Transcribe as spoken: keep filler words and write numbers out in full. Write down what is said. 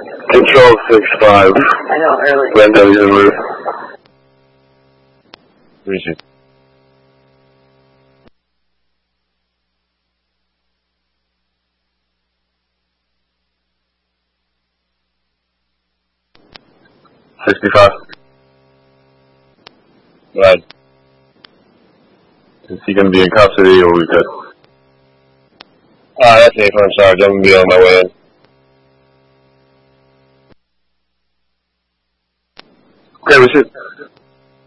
Control six five. I know, early. Random Zulu. Appreciate it. sixty-five. Right. Is he going to be in custody or we good? Ah, that's safe. I'm sorry. I'm going to be on my way in. Okay, we should.